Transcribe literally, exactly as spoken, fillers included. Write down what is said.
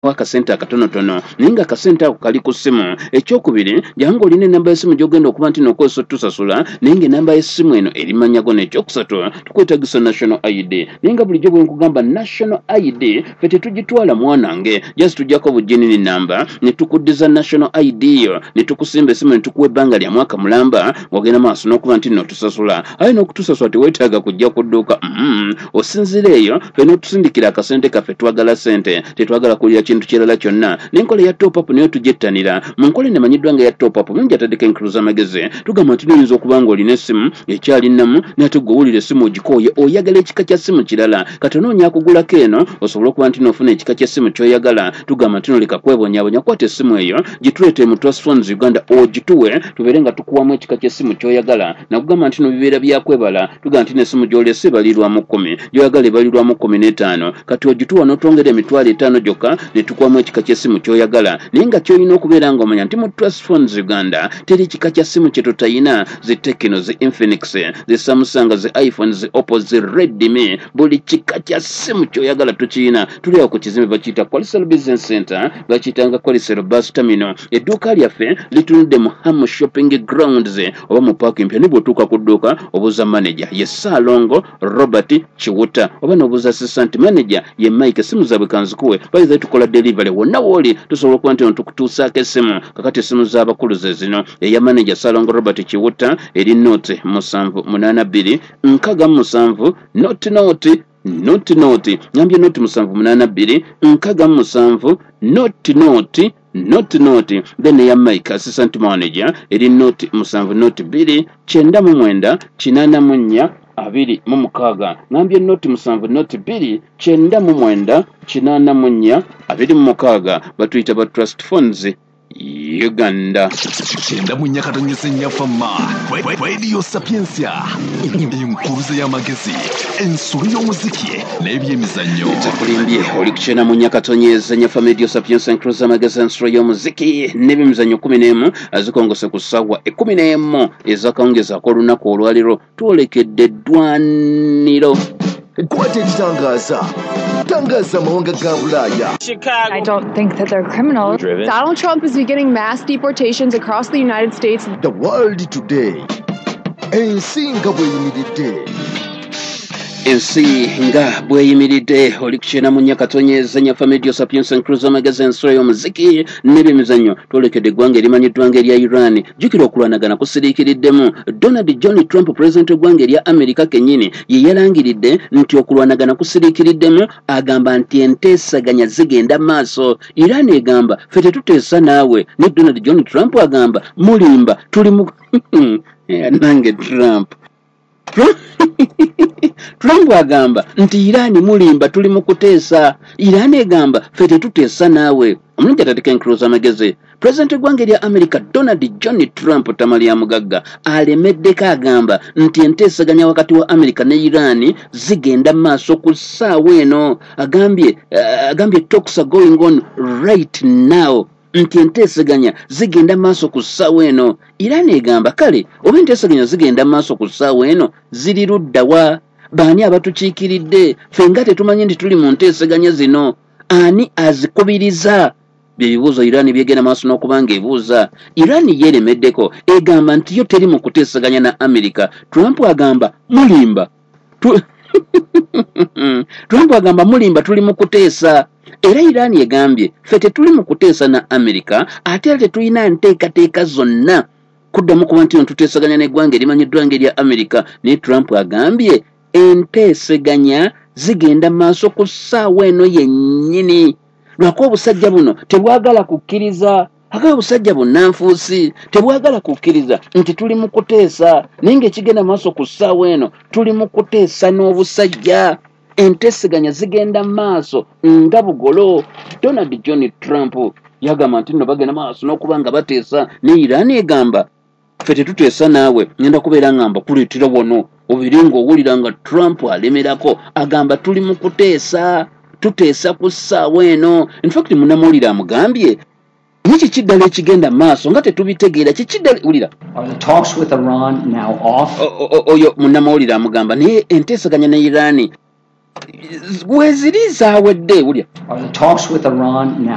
akasente akatonotono ninga akasente ako kali ku ssimu. Ekyokubiri jangu olina enamba y'essimu gy'ogenda okuba nti n'okozesa tusasula ninga enamba y'essimu eno erimanyago. N'ekyokusatu tukwetagisa national I D ninga bulijjo bwe nkugamba national I D fe tetugitwala mwanange just tujjako bujinini namba ne tukuddiza national I D yo ne tukusimba essimu ne tukuwa ebbanga lya mwaka mulamba ng'ogenda maaso n'okuba nti nno tusasula. Aye n'okutusasula teweetaaga kujja ku dduuka. mm osinzira eyo fe n'otusindikira akasente kaffe. Twagala sente tetwagala kulira kintu kirala kyonna. N'enkola ya top up niyo tujettanira. Mu nkola enemanyiddwa nga ya top up mungi ataddeko enkuluza amagezi tugamba nti noyinza okuba nga olina essimu ekyali nnamu nate gwe owulira essimu ogikooye oyagala ekika kya ssimu kirala kati onoonya akugulako eno osobola okuba nti n'ofuna ekika kya ssimu ky'oyagala. Tugamba nti noleka kwebonyaabonya kwata essimu eyo gituleete mu Trust Funds Uganda ogituwe tubeere nga tukuwamu ekika ky'essimu ky'oyagala. Nakugamba nti no bibeera byakwebala tugamba nti n'essimu gy'olese ebalirwamu kkumi gy'oyagala ebalirwamu kkumi n'etaano kati ogituwa n'otwongera emitwalo etaano gyokka ne tukuwamu ekika ky'essimu ky'oyagala. Naye nga ky'olina okubeera ng'omanya nti mu Trust Funds Uganda teri ekika kya ssimu kye tutayina. Zi Tecno, zi Infinix, zi Samsung, zi iPhone, zi Oppo, zi Redmi, buli kika kya ssimu ky'oyagala tukiyina. Tuli awo ku kizimbe bakiyita Kwalisero Business Center bakiyitanga Kwalisero Bus Terminal. Edduuka lyaffe litunudde mu Hamu Shopping Grounds oba mu paaka empya. Ne bw'otuuka ku dduuka obuuza manager ye Saalongo Robert Kiwuta oba n'obuuza assistant manager ye Mike. Essimu zaabwe kanzikuwe bayiza tukola delivery wonna wooli tusobola okuba nti tukutuusaako essimu. Kakati essimu z'abakulu ze zino eya manager Saalongo Robert Kiwuta eri note musanvu munaana bbiri nkaga musanvu note note note note nyambye note musanvu munaana bbiri nkaga musanvu note note note note. Then ya Mike assistant manager eri note musanvu note bbiri kyenda mu mwenda kinaana mu nnya abiri mu mukaaga. Ngambye note musanvu note bbiri kyenda mu mwenda kinaana mu nnya abiri mu mukaaga. Batuyita ba Trust Funds Uganda. Kyenda mu nnya katonyeza ennyafamma Radio Sapiensia enkuruze y'amagezi ensolo y'omuziki n'ebyemizannyo. Takulimbye oli ku kyenda mu nnya katonyeza ennyafamma Radio Sapiensia enkuruze y'amagezi ensolo y'omuziki n'ebyemizannyo kumi n'emu azikongose ku ssaawa ekkumi n'emu ez'akawungezaako olunaku olwaliro twolekedde eddwaniro. Kwata ekitangaza tangaza amawanga ga Bulaaya. I don't think that they're criminals. Driven. Donald Trump is beginning mass deportations across the United States. The world today. Ensi nga bweyimiridde. Ensi nga bweyimiridde oli ku kyenda mu nnya katonyeza ennyafamma Radio Sapiensia enkuruze y'amagezi ensolo y'omuziki n'ebyemizannyo twolekedde eggwanga erimanyiddwa ng'erya Iran. Jjukira okulwanagana kusiriikiriddemu. Donald John Trump pulezidenti w'eggwanga erya Amerika kennyini ye yalangiridde nti okulwanagana kusiriikiriddemu agamba nti enteesaganya zigenda maaso. Iran egamba ffe tetuteesa naawe ne Donald John Trump agamba mulimba tuli mu nange Trump Trump agamba nti Iran mulimba tuli mu kuteesa. Iran egamba ffe tetuteesa naawe. Omulungi atateka enkuluza amagezi. Pulezidenti w'eggwanga erya Amerika Donald John Trump tamali ya mugagga alemeddeko agamba nti enteesaganya wakati wa Amerika ne Iran zigenda maaso ku ssaawa eno. Agambye uh, agambye talks are going on right now nti enteesaganya zigenda maaso ku ssaawa eno. Iran egamba kale oba enteesaganya zigenda maaso ku ssaawa eno ziri ludda wa? Baani abatukiikiridde? Ffe nga tetumanyi nti tuli mu nteesaganya zino. Ani azikubiriza? Bye bibuuzo Iran byegenda maaso n'okubanga ebuuza. Iran yeeremeddeko egamba nti yo teri mu kuteesaganya na Amerika. Trump agamba mulimba tu... Trump agamba mulimba tuli mu kuteesa. Era Iran yegambye ffe tetuli mu kuteesa na Amerika ate era tetulina nteekateeka zonna kuddamu kuba nti tuteesaganya n'eggwanga erimanyiddwa ng'erya Amerika. Ne Trump agambye enteesaganya zigenda maaso ku ssaawa eno yennyini. Lwako obusajja buno tebwagala kukkiriza. Agaba obusajja bunnanfuusi tebwagala kukkiriza nti tuli mu kuteesa naye ng'ekigenda maaso ku ssaawa eno tuli mu kuteesa n'obusajja. Enteesaganya zigenda maaso nga bugolo. Donald John Trump yagamba nti nno bagenda maaso n'okuba nga bateesa. Ne Iran egamba ffe tetuteesa naawe ngenda kubeera ngamba kuleetera wano obiri ng'owulira nga Trump alemerako agamba tuli mu kuteesa tuteesa ku ssaawa eno. In fact munnamawulire amugambye niki kiddala ekigenda maaso nga tetubitegeera kikiddala wulira. Are the talks with Iran now off? Oyo munnamawulire amugamba naye enteesaganya ne Iran weziri zaawedde wulira. Are the talks with Iran now